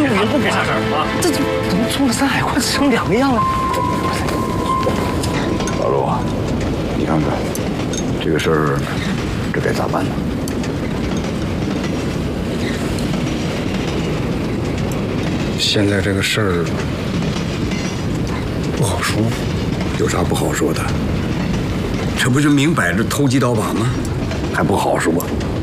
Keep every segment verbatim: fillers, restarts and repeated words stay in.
就以后没啥事儿啊。 这怎么充了三百块成两个样了？ 老陆啊，你看看这个事儿，这该咋办呢？ 现在这个事儿不好说， 有啥不好说的？这不就明摆着投机倒把吗？还不好说？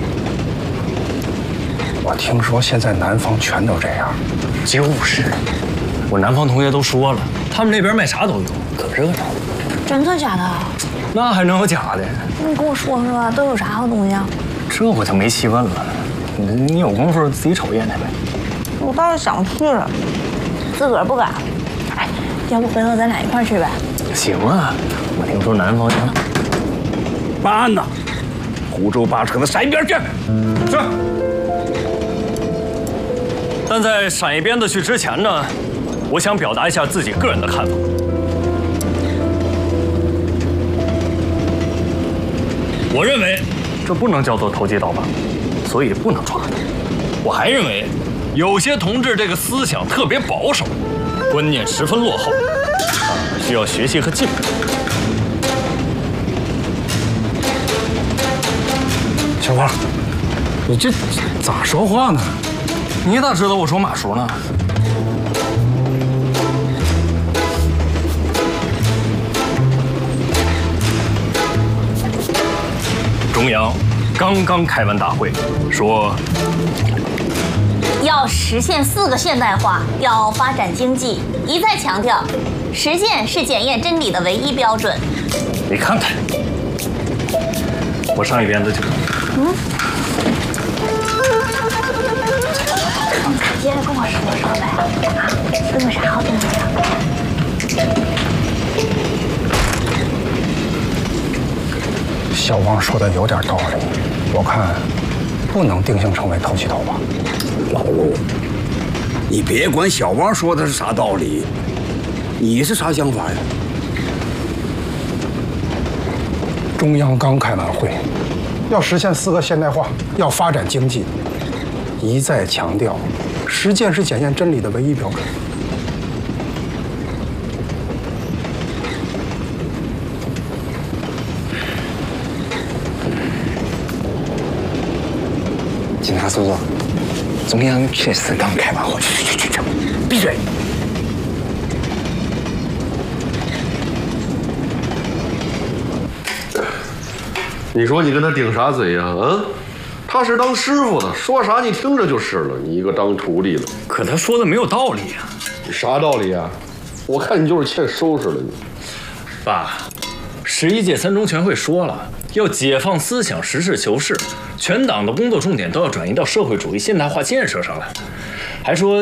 我听说现在南方全都这样。 就是，我南方同学都说了，他们那边卖啥都有，可热闹了。 真的假的？ 那还能有假的？ 你跟我说说，都有啥好东西啊？ 这我就没细问了。你你有功夫自己瞅一眼去呗。 我倒是想去了，自个儿不敢。哎，要不回头咱俩一块儿去呗？ 行啊，我听说南方行。 办案呐！胡诌八扯的，闪一边去！ 是。但在闪一边的去之前呢，我想表达一下自己个人的看法。我认为这不能叫做投机倒把，所以不能抓他。我还认为，有些同志这个思想特别保守，观念十分落后，啊，需要学习和进步。 小花，你这咋说话呢？ 你咋知道我说马叔呢？中央刚刚开完大会，说要实现四个现代化，要发展经济，一再强调，实践是检验真理的唯一标准。 你看看，我上一边子去。嗯。 接着跟我说说呗，啊，都有啥好东西啊？ 小王说的有点道理，我看不能定性成为投机倒把。 老陆，你别管小王说的是啥道理，你是啥想法呀？ 中央刚开完会，要实现四个现代化，要发展经济，一再强调，实践是检验真理的唯一标准。 警察叔叔，中央确实刚开完会。去去去去，闭嘴！ 你说你跟他顶啥嘴呀？啊，他是当师傅的，说啥你听着就是了。你一个当徒弟的， 可他说的没有道理呀、啊。 你啥道理啊？我看你就是欠收拾了你。 爸，十一届三中全会说了，要解放思想，实事求是，全党的工作重点都要转移到社会主义现代化建设上来。还说，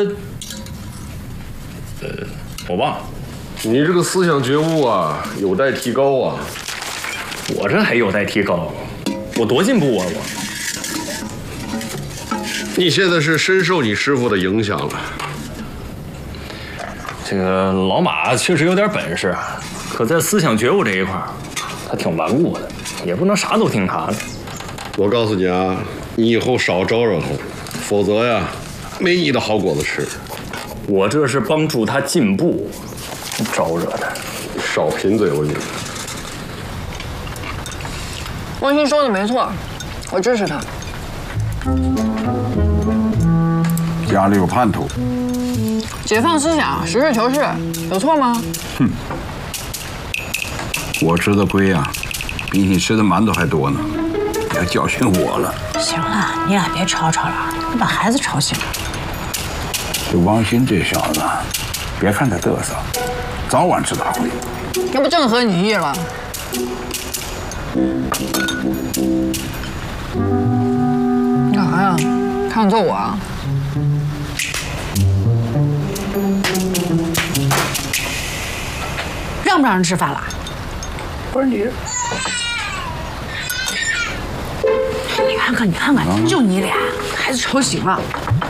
呃，我忘了。 你这个思想觉悟啊，有待提高啊。 我这还有待提高，我多进步啊我！ 你现在是深受你师傅的影响了。 这个老马确实有点本事，可在思想觉悟这一块，他挺顽固的，也不能啥都听他的。 我告诉你啊，你以后少招惹他，否则呀，没你的好果子吃。 我这是帮助他进步，招惹他。 少贫嘴吧你！ 王鑫说的没错，我支持他。 家里有盼头， 解放思想，实事求是，有错吗？ 哼，我吃的亏呀、啊，比你吃的馒头还多呢。你要教训我了。 行了，你俩别吵吵了，你把孩子吵醒了。 这王鑫这小子，别看他嘚瑟，早晚吃大亏。 这不正合你意了？你干啥呀？看你揍我啊？让不让人吃饭了？ 不是你， 你看看，你看看，嗯、就你俩，孩子吵醒了。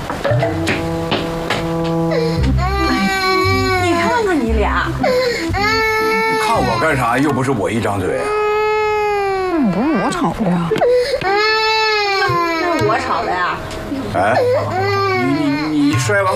你看看你俩， 你看我干啥？又不是我一张嘴。 嗯，不是我吵的呀。 那是我吵的呀。 哎，你你你摔完